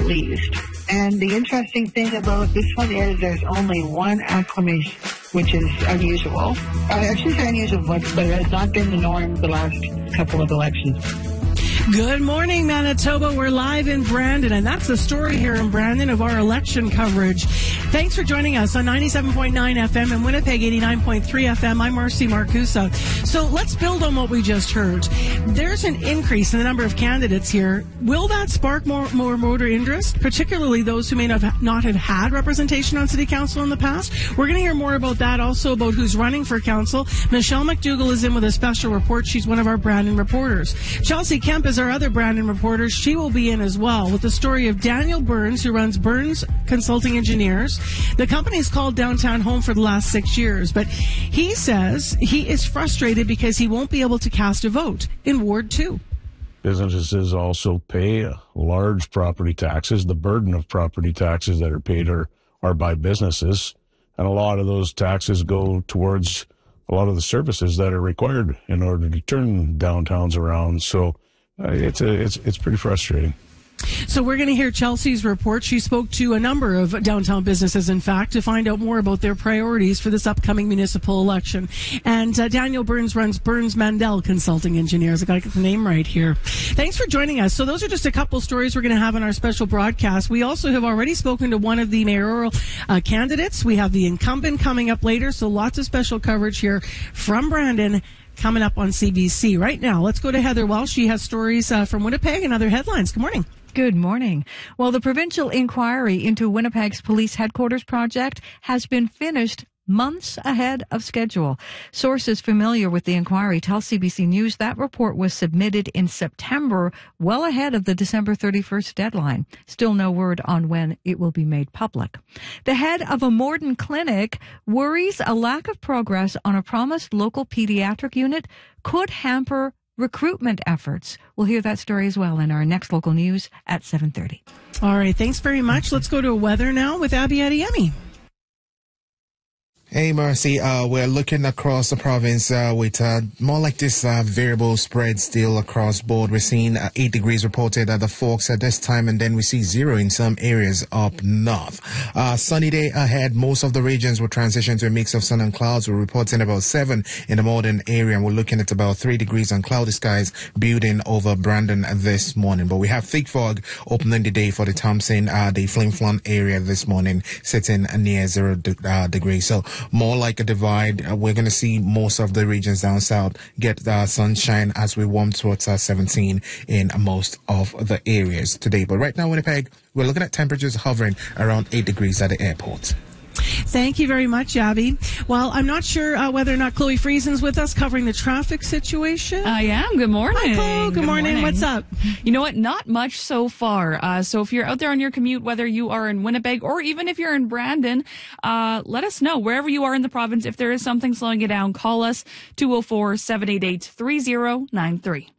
least. And the interesting thing about this one is there's only one acclamation, which is unusual. I shouldn't say unusual, but it has not been the norm the last couple of elections. Good morning, Manitoba. We're live in Brandon, and that's the story here in Brandon of our election coverage. Thanks for joining us on 97.9 FM and Winnipeg 89.3 FM. I'm Marcy Marcusa. So let's build on what we just heard. There's an increase in the number of candidates here. Will that spark more voter interest, particularly those who may not have had representation on City Council in the past? We're going to hear more about that, also about who's running for council. Michelle McDougall is in with a special report. She's one of our Brandon reporters. Chelsea Kemp is our other Brandon reporter. She will be in as well with the story of Daniel Burns, who runs Burns Consulting Engineers. The company's called Downtown home for the last 6 years, but he says he is frustrated because he won't be able to cast a vote in Ward 2. Businesses also pay large property taxes. The burden of property taxes that are paid are by businesses, and a lot of those taxes go towards a lot of the services that are required in order to turn downtowns around. So it's pretty frustrating. So we're going to hear Chelsea's report. She spoke to a number of downtown businesses, in fact, to find out more about their priorities for this upcoming municipal election. And Daniel Burns runs Burns Mandel Consulting Engineers. I got to get the name right here. Thanks for joining us. So those are just a couple stories we're going to have in our special broadcast. We also have already spoken to one of the mayoral candidates. We have the incumbent coming up later. So lots of special coverage here from Brandon coming up on CBC. Right now, let's go to Heather Welsh. She has stories from Winnipeg and other headlines. Good morning. Good morning. Well, the provincial inquiry into Winnipeg's police headquarters project has been finished months ahead of schedule. Sources familiar with the inquiry tell CBC News that report was submitted in September, well ahead of the December 31st deadline. Still no word on when it will be made public. The head of a Morden clinic worries a lack of progress on a promised local pediatric unit could hamper recruitment efforts. We'll hear that story as well in our next local news at 7:30. All right, thanks very much. Let's go to weather now with Abby Adeyemi. Hey, Marcy. We're looking across the province with more like this variable spread still across board. We're seeing 8 degrees reported at the Forks at this time, and then we see 0 in some areas up north. Sunny day ahead. Most of the regions will transition to a mix of sun and clouds. We're reporting about 7 in the northern area, and we're looking at about 3 degrees on cloudy skies building over Brandon this morning. But we have thick fog opening the day for the Thompson, the Flin Flon area this morning, sitting near 0 degrees. So more like a divide. We're going to see most of the regions down south get sunshine as we warm towards 17 in most of the areas today. But right now, Winnipeg, we're looking at temperatures hovering around 8 degrees at the airport. Thank you very much, Abby. Well, I'm not sure whether or not Chloe Friesen's with us covering the traffic situation. I am. Good morning. Hi, Chloe. Good morning. What's up? You know what? Not much so far. So if you're out there on your commute, whether you are in Winnipeg or even if you're in Brandon, let us know wherever you are in the province. If there is something slowing you down, call us 204-788-3093.